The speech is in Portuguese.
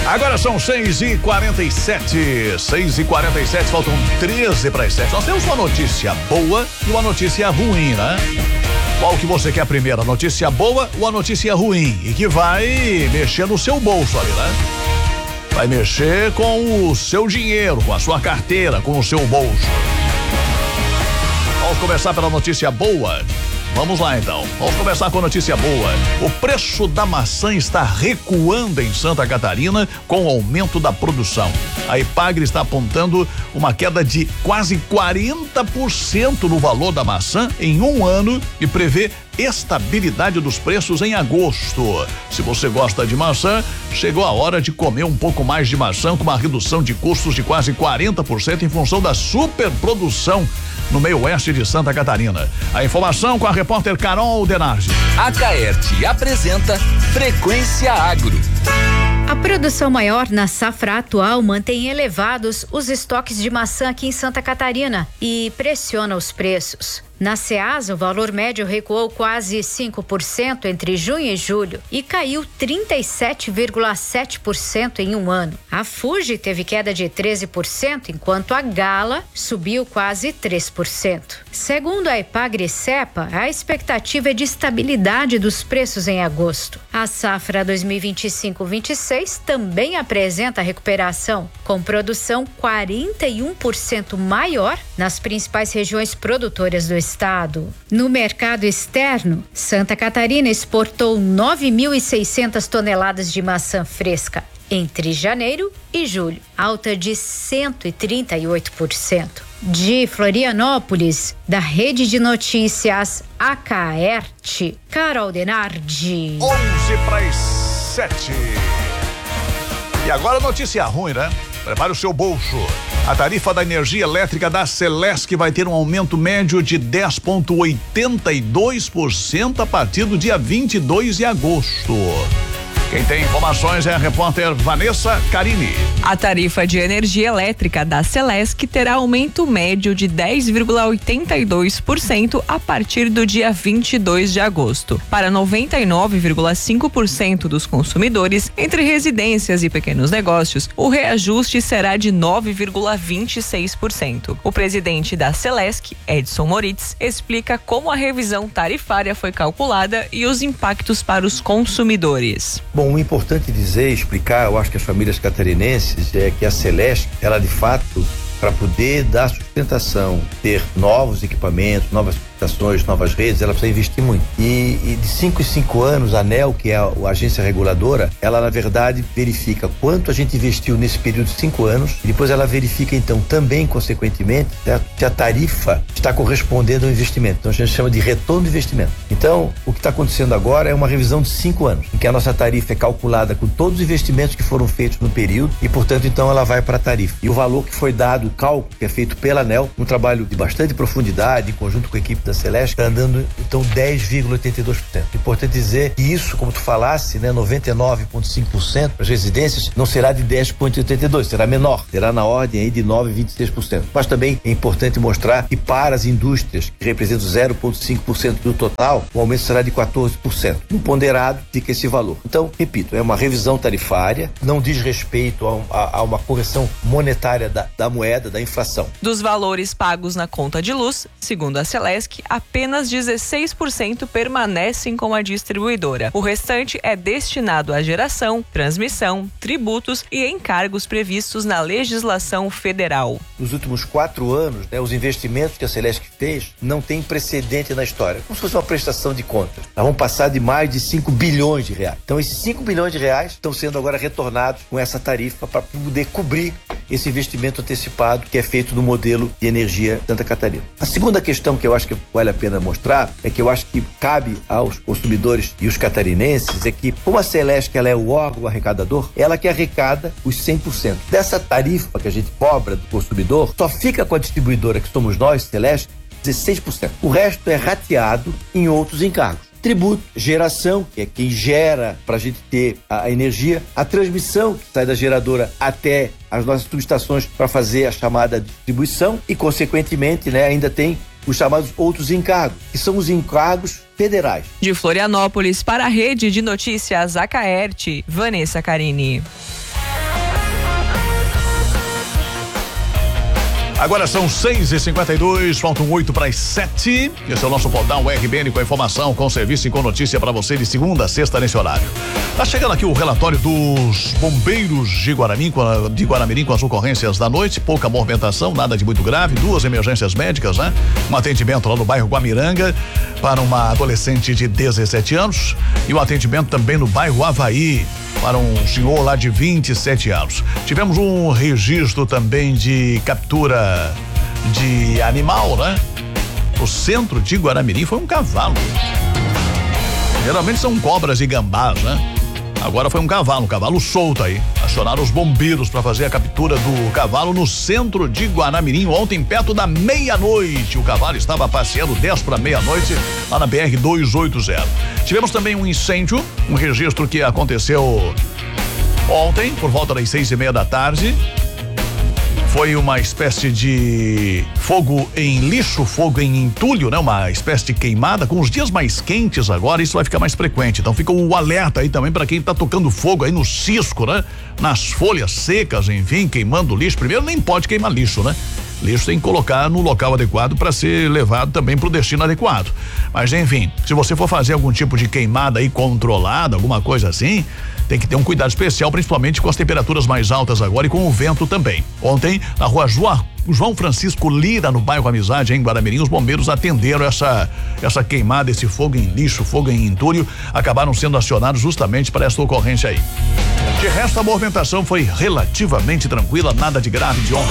Agora são 6h47. 6h47, faltam 13 para as 7. Nós temos uma notícia boa e uma notícia ruim, né? Qual que você quer primeiro? A notícia boa ou a notícia ruim? E que vai mexer no seu bolso ali, né? Vai mexer com o seu dinheiro, com a sua carteira, com o seu bolso. Vamos começar pela notícia boa. Vamos lá então, vamos começar com a notícia boa. O preço da maçã está recuando em Santa Catarina com o aumento da produção. A Epagre está apontando uma queda de quase 40% no valor da maçã em um ano e prevê estabilidade dos preços em agosto. Se você gosta de maçã, chegou a hora de comer um pouco mais de maçã com uma redução de custos de quase 40% em função da superprodução no meio oeste de Santa Catarina. A informação com a repórter Carol Denardi. A Caerte apresenta Frequência Agro. A produção maior na safra atual mantém elevados os estoques de maçã aqui em Santa Catarina e pressiona os preços. Na Ceasa, o valor médio recuou quase 5% entre junho e julho e caiu 37,7% em um ano. A Fuji teve queda de 13%, enquanto a Gala subiu quase 3%. Segundo a Epagre Cepa, a expectativa é de estabilidade dos preços em agosto. A safra 2025-26 também apresenta recuperação, com produção 41% maior nas principais regiões produtoras do estado. No mercado externo, Santa Catarina exportou 9.600 toneladas de maçã fresca entre janeiro e julho, alta de 138%. De Florianópolis, da Rede de Notícias Acaerte, Carol Denardi. 11:07. E agora notícia ruim, né? Prepare o seu bolso. A tarifa da energia elétrica da Celesc vai ter um aumento médio de 10,82% a partir do dia 22 de agosto. Quem tem informações é a repórter Vanessa Carini. A tarifa de energia elétrica da Celesc terá aumento médio de 10,82% a partir do dia 22 de agosto. Para 99,5% dos consumidores, entre residências e pequenos negócios, o reajuste será de 9,26%. O presidente da Celesc, Edson Moritz, explica como a revisão tarifária foi calculada e os impactos para os consumidores. Bom, o importante dizer, explicar, eu acho que as famílias catarinenses, é que a Celesc, ela de fato, para poder dar sustentação, ter novos equipamentos, novas estações, novas redes, ela precisa investir muito. E de 5 em 5 anos, a ANEEL, que é a agência reguladora, ela na verdade verifica quanto a gente investiu nesse período de 5 anos e depois ela verifica então também, consequentemente, certo? Se a tarifa está correspondendo ao investimento. Então a gente chama de retorno de investimento. Então, o que está acontecendo agora é uma revisão de 5 anos, em que a nossa tarifa é calculada com todos os investimentos que foram feitos no período e, portanto, então ela vai para a tarifa. E o valor que foi dado, o cálculo que é feito pela ANEEL, um trabalho de bastante profundidade, em conjunto com a equipe da Celeste, está andando então 10,82%. Importante dizer que isso, como tu falasse, né, 99,5% para as residências, não será de 10,82%, será menor, será na ordem aí de 9,26%. Mas também é importante mostrar que para as indústrias, que representam 0,5% do total, o aumento será de 14%. No ponderado fica esse valor. Então, repito, é uma revisão tarifária, não diz respeito a uma correção monetária da moeda, da inflação. Dos valores pagos na conta de luz, segundo a Celesc, apenas 16% permanecem com a distribuidora. O restante é destinado à geração, transmissão, tributos e encargos previstos na legislação federal. Nos últimos 4 anos, né, os investimentos que a Celesc fez não tem precedente na história. Como se fosse uma prestação de contas. Nós vamos passar de mais de 5 bilhões de reais. Então, esses 5 bilhões de reais estão sendo agora retornados com essa tarifa para poder cobrir esse investimento antecipado que é feito no modelo de energia Santa Catarina. A segunda questão que eu acho que vale a pena mostrar é que eu acho que cabe aos consumidores e os catarinenses é que, como a Celesc ela é o órgão arrecadador, ela que arrecada os 100%. Dessa tarifa que a gente cobra do consumidor, só fica com a distribuidora, que somos nós, Celesc, 16%. O resto é rateado em outros encargos. Tributo, geração, que é quem gera para a gente ter a energia, a transmissão, que sai da geradora até as nossas subestações para fazer a chamada distribuição e, consequentemente, né, ainda tem os chamados outros encargos, que são os encargos federais. De Florianópolis para a Rede de Notícias Acaerte, Vanessa Carini. Agora são 6h52, faltam 8 para as 7. Esse é o nosso portal RBN com informação, com serviço e com notícia para você de segunda a sexta nesse horário. Tá chegando aqui o relatório dos bombeiros de Guaramirim com as ocorrências da noite, pouca movimentação, nada de muito grave, 2 emergências médicas, né? Um atendimento lá no bairro Guamiranga para uma adolescente de 17 anos e um atendimento também no bairro Havaí para um senhor lá de 27 anos. Tivemos um registro também de captura de animal, né? O centro de Guaramirim foi um cavalo. Geralmente são cobras e gambás, né? Agora foi um cavalo solto aí. Acionaram os bombeiros para fazer a captura do cavalo no centro de Guaramirim ontem, perto da meia-noite. O cavalo estava passeando 10 para meia-noite lá na BR-280. Tivemos também um incêndio, um registro que aconteceu ontem, por volta das 6:30 da tarde. Foi uma espécie de fogo em lixo, fogo em entulho, né? Uma espécie de queimada. Com os dias mais quentes agora, isso vai ficar mais frequente. Então fica o alerta aí também para quem tá tocando fogo aí no cisco, né? Nas folhas secas, enfim, queimando lixo. Primeiro, nem pode queimar lixo, né? Lixo tem que colocar no local adequado para ser levado também para o destino adequado. Mas enfim, se você for fazer algum tipo de queimada aí controlada, alguma coisa assim, tem que ter um cuidado especial, principalmente com as temperaturas mais altas agora e com o vento também. Ontem, na rua João Francisco Lira, no bairro Amizade, em Guaramirim, os bombeiros atenderam essa queimada, esse fogo em lixo, fogo em entulho, acabaram sendo acionados justamente para essa ocorrência aí. De resto, a movimentação foi relativamente tranquila, nada de grave de ontem.